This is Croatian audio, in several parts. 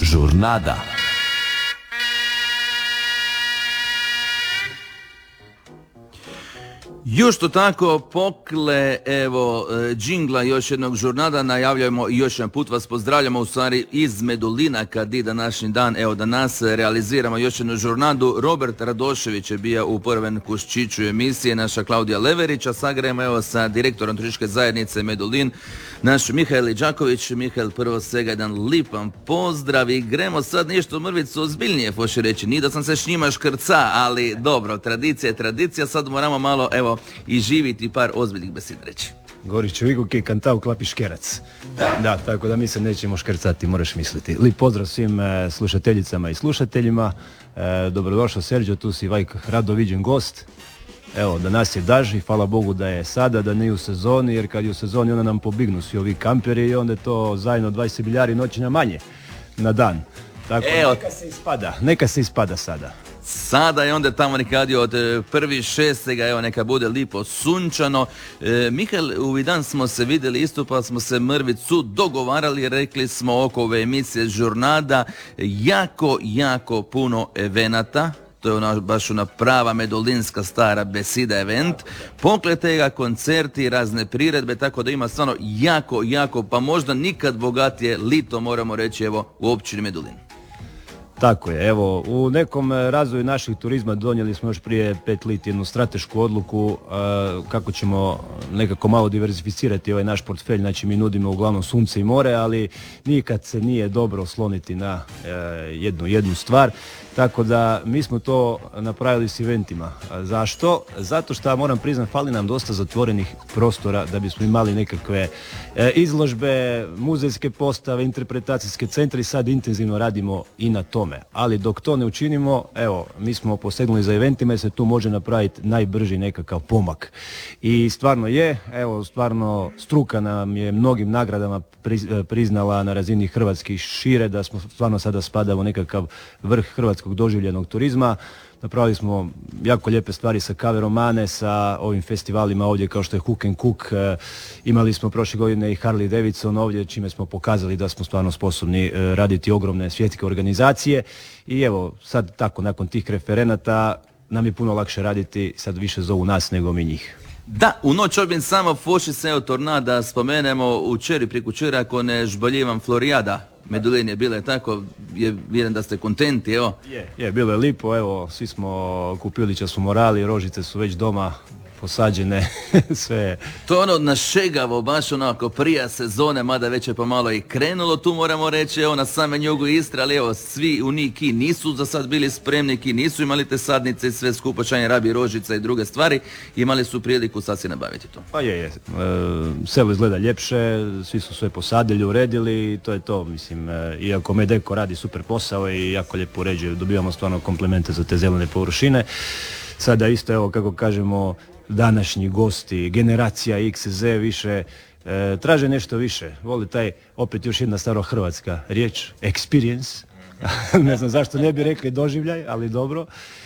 Žurnada. Još to tako pokle, evo, džingla još jednog žurnada, najavljujemo i još jedan put vas pozdravljamo u stvari iz Medulina kad je današnji dan, evo danas realiziramo još jednu žurnadu. Robert Radošević je bio u prven Kuščiću emisije, naša Klaudija Leverić, a sad gremo evo sa direktorom turističke zajednice Medulin, naš Mihael Đaković. Mihael, prvo svega jedan lipan pozdrav i gremo sad nešto mrvicu ozbiljnije, hoću reći, ni da sam se s njima škrca, ali dobro, tradicija je tradicija, sad moramo malo, evo, i živiti par ozbiljnih beseda reći. Goriću Igu ki kantao klapi škerac. Da, tako da mi se nećemo škrcati, moraš misliti. Lijep pozdrav svim slušateljicama i slušateljima. Dobrodošao Serđo, tu si Vajk rado viđen gost. Evo, da nas je daži, hvala Bogu da je sada, da nije u sezoni, jer kad je u sezoni onda nam pobignu svi ovi kamperi i onda je to zajedno 20 milijari noćenja manje na dan. Tako neka se ispada sada. Sada je onda tamo nekad od 1.6. evo neka bude lipo sunčano. Mihael, u dan smo se vidjeli isto pa smo se mrvicu dogovarali, rekli smo oko ove emisije žurnada, jako puno evenata. To je baš ona prava medulinska stara besida event. Poklete ga, koncerti, razne priredbe, tako da ima stvarno jako, pa možda nikad bogatije lito, moramo reći, evo, u općini Medulin. Tako je, evo, u nekom razvoju naših turizma donijeli smo još prije 5 leti jednu stratešku odluku kako ćemo nekako malo diversificirati ovaj naš portfelj. Znači mi nudimo uglavnom sunce i more, ali nikad se nije dobro osloniti na jednu stvar. Tako da mi smo to napravili s eventima. Zašto? Zato što, moram priznati, fali nam dosta zatvorenih prostora da bismo imali nekakve izložbe, muzejske postave, interpretacijske centre i sad intenzivno radimo i na tome. Ali dok to ne učinimo, evo, mi smo posegnuli za eventima jer se tu može napraviti najbrži nekakav pomak. I stvarno je, evo, stvarno struka nam je mnogim nagradama priznala na razini hrvatskih šire da smo stvarno sada spadamo u nekakav vrh hrvatskog doživljenog turizma. Napravili smo jako lijepe stvari sa Kave Romane, sa ovim festivalima ovdje kao što je Hook and Cook. Imali smo prošle godine i Harley Davidson ovdje, čime smo pokazali da smo stvarno sposobni raditi ogromne svjetske organizacije. I evo, sad tako, nakon tih referenata nam je puno lakše raditi, sad više zovu nas nego mi njih. Da, u noć obin samo foši se o tornada, spomenemo u čeri preko čera, ako ne žbaljivam Florijada. Medulin je bilo tako, vjerujem da ste kontenti, evo. Je, bilo je lipo, evo, svi smo kupilića su morali, rožice su već doma posađene, sve. To je ono našegavo, baš onako prija sezone, mada već je pomalo i krenulo, tu moramo reći, evo, na same jugu Istre, ali evo, svi u Niki nisu za sad bili spremni, ki nisu imali te sadnice i sve skupo, čanje rabi, rožica i druge stvari, imali su priliku sad si nabaviti to. Pa je, selo izgleda ljepše, svi su sve posadili, uredili i to je to, mislim, iako Medeko radi super posao i jako lijepo uređuje, dobivamo stvarno komplimente za te zelene površine. Sada isto, evo, kako kažemo, današnji gosti, generacija XZ više traže nešto više. Voli taj, opet još jedna starohrvatska riječ, experience. Ne znam zašto ne bi rekli doživljaj, ali dobro.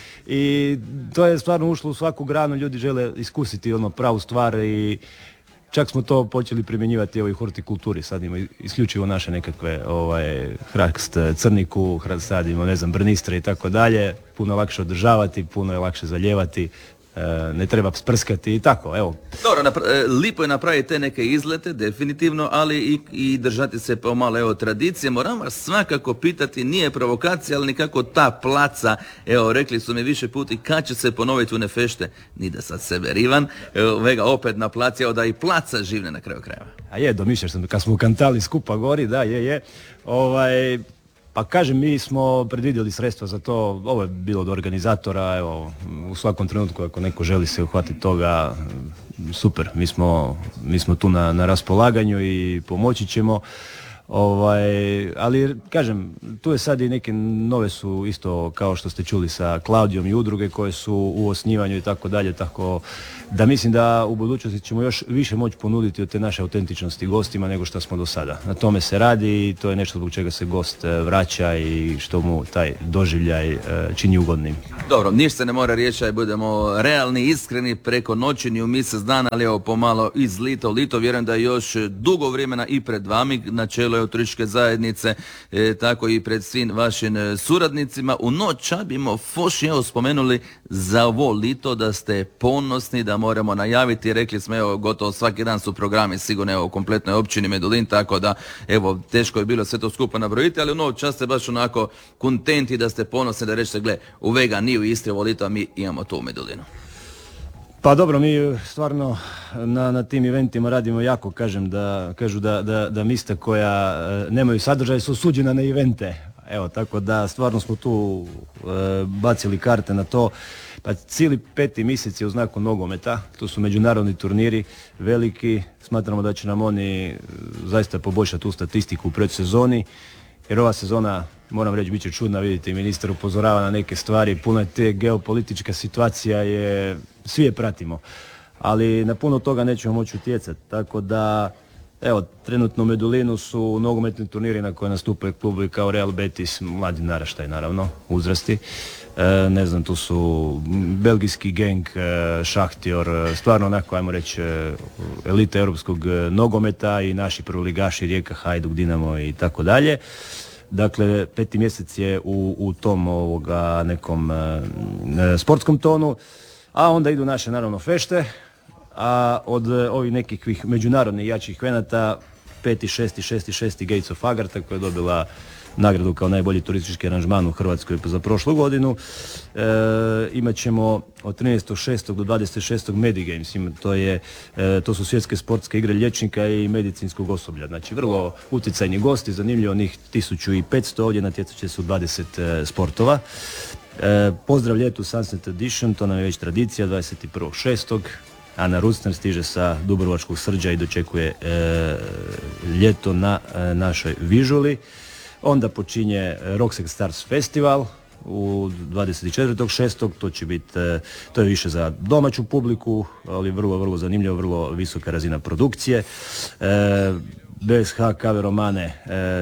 I to je stvarno ušlo u svaku granu, ljudi žele iskusiti ono pravu stvar i čak smo to počeli primjenjivati u hortikulturi. Sad imamo isključivo naše nekakve hrast crniku, sadimo, ne znam, brnistre i tako dalje. Puno lakše održavati, puno je lakše zalijevati. Ne treba sprskati i tako, evo. Dobro, lipo je napraviti te neke izlete, definitivno, ali i držati se pomalo, evo, tradicije. Moram vas svakako pitati, nije provokacija, ali nikako ta placa, evo, rekli su mi više puti, kad će se ponoviti u Nefešte, ni da sad sebe rivan, vega opet na placi, evo, da i placa živne na kraju krajeva. A je, domišljaš sam, kad smo kantali skupa gori, da, je. Pa kažem, mi smo predvidjeli sredstva za to, ovo je bilo od organizatora, evo, u svakom trenutku ako neko želi se uhvatiti toga, super, mi smo tu na raspolaganju i pomoći ćemo. Ali kažem, tu je sad i neke nove su isto kao što ste čuli sa Klaudijom i udruge koje su u osnivanju i tako dalje, tako da mislim da u budućnosti ćemo još više moći ponuditi od te naše autentičnosti gostima nego što smo do sada. Na tome se radi i to je nešto zbog čega se gost vraća i što mu taj doživljaj čini ugodnim. Dobro, ništa se ne mora reći, budemo realni, iskreni, preko noći ni u mjesec dana, ali evo pomalo iz lita u lito, vjerujem da je još dugo vremena i pred vami, na čelu turističke zajednice, tako i pred svim vašim suradnicima. U noć bimo foši spomenuli za ovo lito da ste ponosni, da moramo najaviti. Rekli smo, evo, gotovo svaki dan su programi sigurno, evo, u kompletnoj općini Medulin, tako da, evo, teško je bilo sve to skupa nabrojiti, ali u noć čas ste baš onako kontenti da ste ponosni, da rećete, gle, u Vega nije u Istri ovo lito, a mi imamo to u Medulinu. Pa dobro, mi stvarno na tim eventima radimo jako, kažu da mista koja nemaju sadržaj su osuđena na evente. Evo, tako da stvarno smo tu bacili karte na to. Pa cijeli 5. mjesec je u znaku nogometa, to su međunarodni turniri veliki, smatramo da će nam oni zaista poboljšati tu statistiku u predsezoni, jer ova sezona, moram reći, bit će čudna, vidite, i ministar upozorava na neke stvari, puno je te geopolitička situacija, svi je pratimo, ali na puno toga nećemo moći utjecati, tako da, evo, trenutno u Medulinu su nogometni turniri na koje nastupaju klubovi kao Real Betis, mladi naraštaj naravno, uzrasti, ne znam, tu su belgijski Genk, Šahtior, stvarno onako, ajmo reći, elite europskog nogometa i naši prvoligaši Rijeka, Hajduk, Dinamo i tako dalje. Dakle, 5. mjesec je u tom nekom sportskom tonu, a onda idu naše naravno fešte, a od ovih nekih međunarodnih jačih venata 5.6. Gates of Agartha koja je dobila nagradu kao najbolji turistički aranžman u Hrvatskoj za prošlu godinu. Imat ćemo od 13.6. do 26. Medigames. To su svjetske sportske igre liječnika i medicinskog osoblja. Znači vrlo utjecajni gosti, zanimljivo, njih 1500, ovdje natjecat će se u 20 sportova. Pozdrav ljetu Sunset Edition, to nam je već tradicija, 21.6. Ana Rucner stiže sa Dubrovačkog Srđa i dočekuje ljeto na našoj Vižuli. Onda počinje Rockset Stars Festival u 24.6. To će biti, to je više za domaću publiku, ali vrlo, vrlo zanimljivo, vrlo visoka razina produkcije. BSH Cave Romane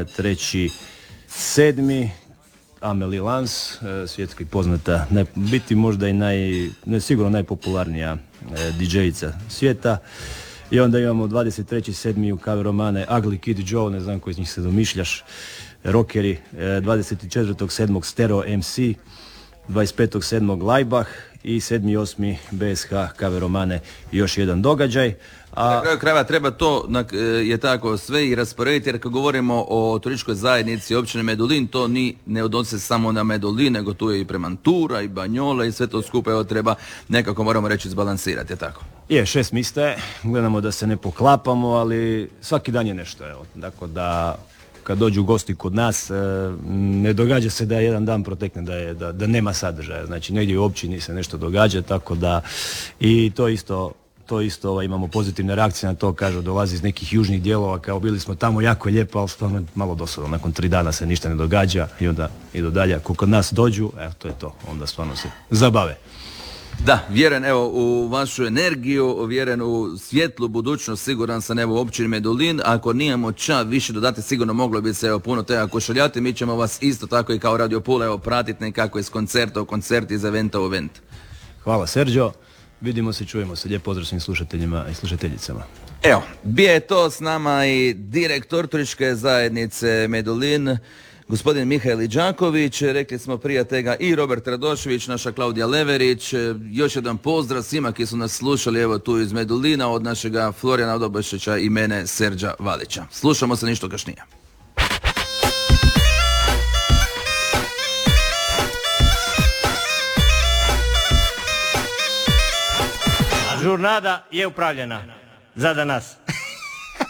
3.7. Amelie Lans, svjetski poznata, biti možda i sigurno najpopularnija DJ-ica svijeta. I onda imamo 23.7. u Cave Romane Ugly Kid Joe, ne znam koji iz njih se domišljaš, rockeri, 24.7. Stereo MC, 25.7. Laibach i 7.8. BSH Cave Romane, još jedan događaj. Na kraju krajeva treba to je tako sve i rasporediti, jer kad govorimo o turističkoj zajednici općine Medulin, to ne odnosi samo na Medulin, nego tu je i Premantura i Banjola i sve to skupa, evo treba nekako, moramo reći, izbalansirati, je tako? 6 mista je, gledamo da se ne poklapamo, ali svaki dan je nešto, evo, tako da kad dođu gosti kod nas, ne događa se da jedan dan protekne da nema sadržaja, znači negdje u općini se nešto događa, tako da i to isto imamo pozitivne reakcije na to, kažu dolazi iz nekih južnih dijelova, kao bili smo tamo, jako je lijepo, ali stvarno malo dosadno, nakon 3 dana se ništa ne događa i onda idu dalje, ako kod nas dođu, evo to je to, onda stvarno se zabave. Da, vjeren evo u vašu energiju, vjeren u svjetlu budućnost, siguran sam evo u općini Medulin. Ako nijemo ča više dodati, sigurno moglo bi se evo puno toga košaljati. Mi ćemo vas isto tako i kao Radio Pula evo pratiti nekako iz koncerta u koncert, iz eventa u event. Hvala Sergio, vidimo se, čujemo se, lijep pozdrav svim slušateljima i slušateljicama. Evo, bio je to s nama i direktor turističke zajednice Medulin, gospodin Mihajl Đaković, rekli smo prije tega i Robert Radošević, naša Klaudija Leverić. Još jedan pozdrav svima koji su nas slušali evo tu iz Medulina, od našega Florijana Odobašića i mene Serđa Valića. Slušamo se ništo kašnije. Žurnada je upravljena za danas.